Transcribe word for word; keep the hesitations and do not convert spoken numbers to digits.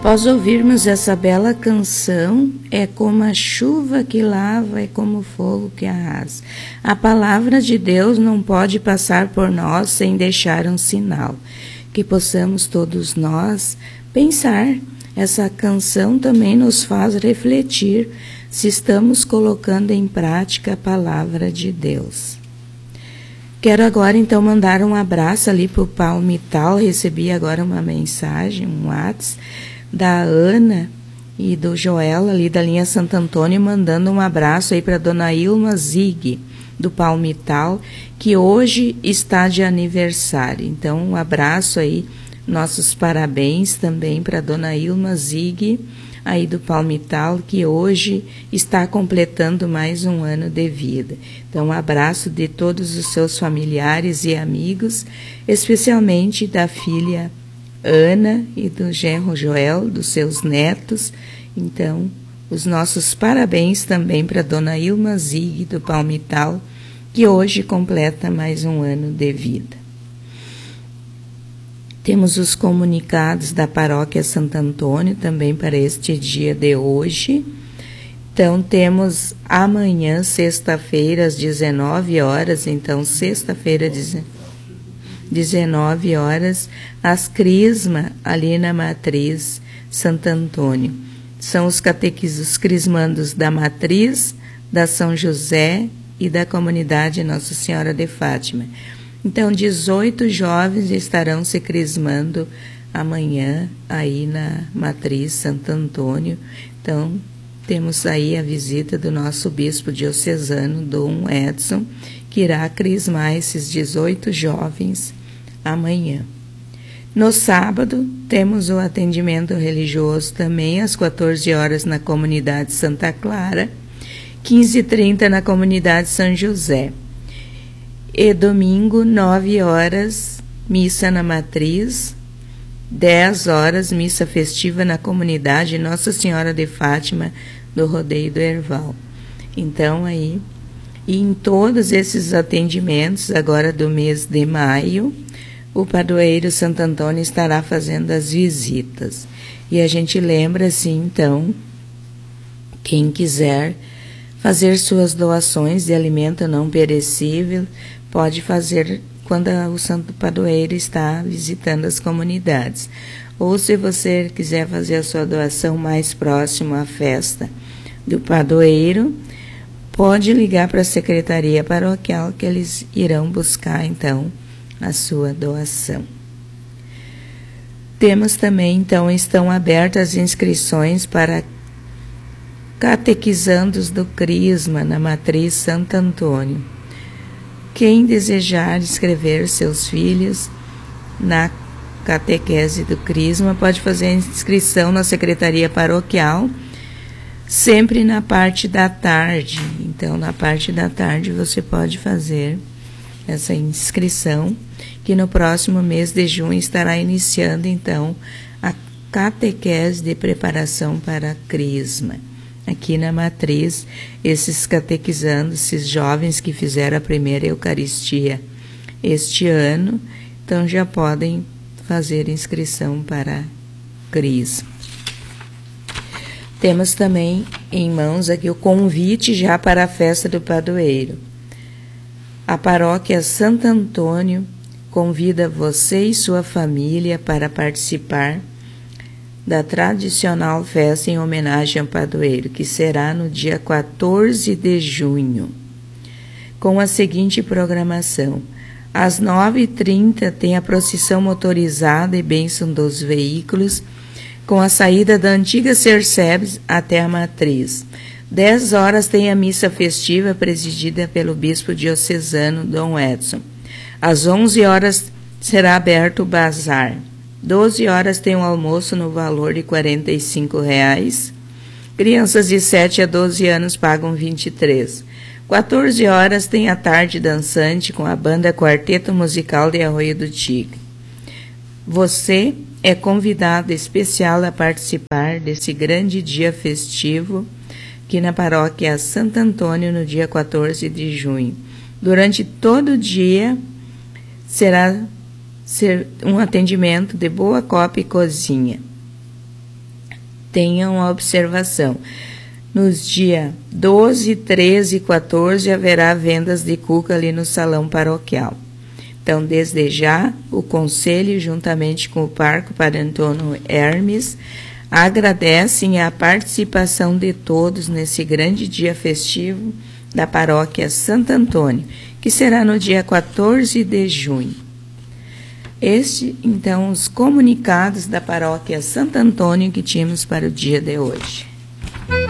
Após ouvirmos essa bela canção, é como a chuva que lava, é como o fogo que arrasa. A palavra de Deus não pode passar por nós sem deixar um sinal. Que possamos todos nós pensar. Essa canção também nos faz refletir se estamos colocando em prática a palavra de Deus. Quero agora então mandar um abraço ali para o Palmital. Recebi agora uma mensagem, um WhatsApp da Ana e do Joel ali da linha Santo Antônio, mandando um abraço aí para dona Ilma Zig do Palmital, que hoje está de aniversário. Então um abraço aí, nossos parabéns também para dona Ilma Zig aí do Palmital, que hoje está completando mais um ano de vida. Então, um abraço de todos os seus familiares e amigos, especialmente da filha Ana e do genro Joel, dos seus netos. Então, os nossos parabéns também para dona Ilma Zig do Palmital, que hoje completa mais um ano de vida. Temos os comunicados da Paróquia Santo Antônio também para este dia de hoje. Então, temos amanhã, sexta-feira, às dezenove horas, então, sexta-feira, dezenove horas, as crisma ali na Matriz Santo Antônio. São os catequistas, os crismandos da Matriz, da São José e da comunidade Nossa Senhora de Fátima. Então, dezoito jovens estarão se crismando amanhã aí na Matriz Santo Antônio. Então, temos aí a visita do nosso bispo diocesano, Dom Edson, que irá crismar esses dezoito jovens amanhã. No sábado, temos o atendimento religioso também, às quatorze horas na comunidade Santa Clara, quinze e trinta na comunidade São José. E domingo, nove horas, missa na Matriz, dez horas, missa festiva na comunidade Nossa Senhora de Fátima, do Rodeio do Herval. Então, aí, e em todos esses atendimentos, agora do mês de maio, o padroeiro Santo Antônio estará fazendo as visitas. E a gente lembra, assim, então, quem quiser fazer suas doações de alimento não perecível, pode fazer quando o Santo Padroeiro está visitando as comunidades. Ou se você quiser fazer a sua doação mais próximo à festa do padroeiro, pode ligar para a Secretaria Paroquial que eles irão buscar, então, a sua doação. Temos também, então, estão abertas as inscrições para catequizandos do Crisma na Matriz Santo Antônio. Quem desejar inscrever seus filhos na catequese do Crisma pode fazer a inscrição na Secretaria Paroquial, sempre na parte da tarde. Então, na parte da tarde você pode fazer essa inscrição, que no próximo mês de junho estará iniciando, então, a catequese de preparação para Crisma. Aqui na Matriz, esses catequizandos, esses jovens que fizeram a primeira Eucaristia este ano, então já podem fazer inscrição para Crisma. Temos também em mãos aqui o convite já para a festa do padroeiro. A paróquia Santo Antônio convida você e sua família para participar da tradicional festa em homenagem ao padroeiro, que será no dia quatorze de junho, com a seguinte programação. Às nove e trinta tem a procissão motorizada e bênção dos veículos, com a saída da antiga Cersebes até a Matriz. dez horas tem a missa festiva presidida pelo bispo diocesano Dom Edson. Às onze horas será aberto o bazar. doze horas tem um almoço no valor de quarenta e cinco reais. Crianças de sete a doze anos pagam vinte e três. quatorze horas tem a tarde dançante com a banda Quarteto Musical de Arroio do Tigre. Você é convidado especial a participar desse grande dia festivo aqui na paróquia Santo Antônio no dia quatorze de junho. Durante todo o dia será ser um atendimento de boa copa e cozinha. tenham a observação. Nos dias doze, treze e quatorze haverá vendas de cuca ali no salão paroquial. Então, desde já, o Conselho, juntamente com o Parque Padre Antônio Hermes, agradecem a participação de todos nesse grande dia festivo da Paróquia Santo Antônio, que será no dia quatorze de junho. Este, então, os comunicados da Paróquia Santo Antônio que tínhamos para o dia de hoje.